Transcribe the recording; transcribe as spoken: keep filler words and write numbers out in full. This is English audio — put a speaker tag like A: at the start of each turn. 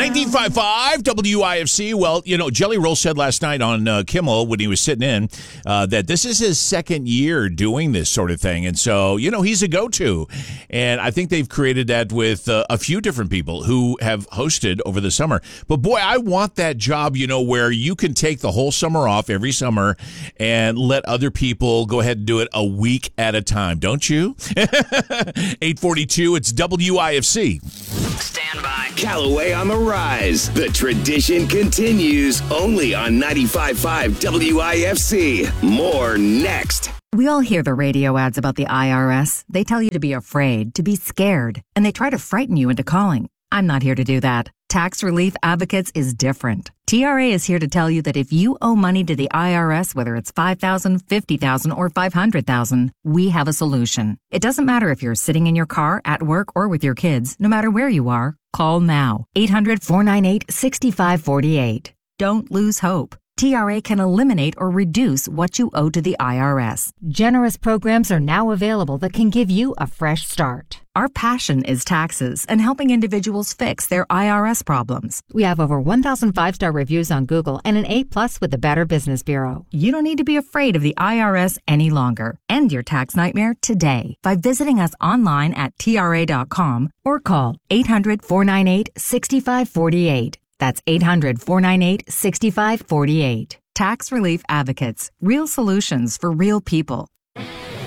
A: nineteen fifty-five W I F C. Well, you know, Jelly Roll said last night on uh, Kimmel when he was sitting in uh, that this is his second year doing this sort of thing. And so, you know, he's a go-to. And I think they've created that with uh, a few different people who have hosted over the summer. But boy, I want that job, you know, where you can take the whole summer off every summer and let other people go ahead and do it a week at a time. Don't you? eight forty-two, it's W I F C.
B: Stand by. Callaway on the rise. The tradition continues only on ninety-five point five W I F C. More next.
C: We all hear the radio ads about the I R S. They tell you to be afraid, to be scared, and they try to frighten you into calling. I'm not here to do that. Tax Relief Advocates is different. T R A is here to tell you that if you owe money to the I R S, whether it's five thousand dollars, fifty thousand dollars, or five hundred thousand dollars, we have a solution. It doesn't matter if you're sitting in your car, at work, or with your kids. No matter where you are, call now. eight hundred, four nine eight, six five four eight. Don't lose hope. T R A can eliminate or reduce what you owe to the I R S.
D: Generous programs are now available that can give you a fresh start.
C: Our passion is taxes and helping individuals fix their I R S problems.
D: We have over one thousand five-star reviews on Google and an A plus with the Better Business Bureau.
C: You don't need to be afraid of the I R S any longer. End your tax nightmare today by visiting us online at T R A dot com or call eight hundred, four nine eight, six five four eight. That's eight hundred, four nine eight, six five four eight. Tax Relief Advocates. Real solutions for real people.